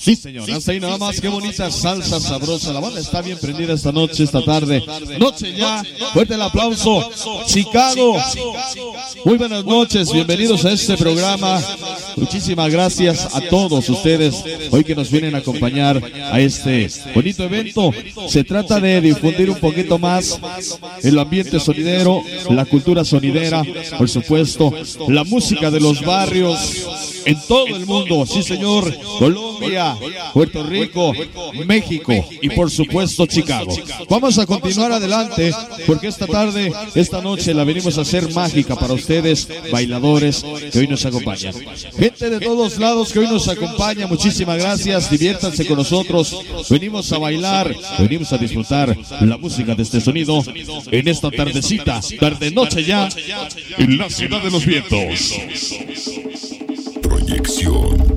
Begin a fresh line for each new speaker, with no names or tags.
Sí, señor, hasta ahí nada más, qué bonita salsa sabrosa. La banda está bien prendida esta noche, esta tarde. Noche ya, fuerte el aplauso. Chicago, muy buenas noches, bienvenidos a este programa. Muchísimas gracias a todos ustedes hoy que nos vienen a acompañar a este bonito evento. Se trata de difundir un poquito más el ambiente sonidero, la cultura sonidera, por supuesto, la música de los barrios en todo el mundo. Sí, señor, Colombia, Puerto Rico, México y por supuesto Chicago. Vamos a continuar adelante porque esta tarde, esta noche la venimos a hacer mágica para ustedes, bailadores que hoy nos acompañan. Gente de todos lados que hoy nos acompaña, muchísimas gracias, diviértanse con nosotros. Venimos a bailar, venimos a disfrutar la música de este sonido en esta tardecita, tarde-noche ya, en la ciudad de los vientos.
Proyección.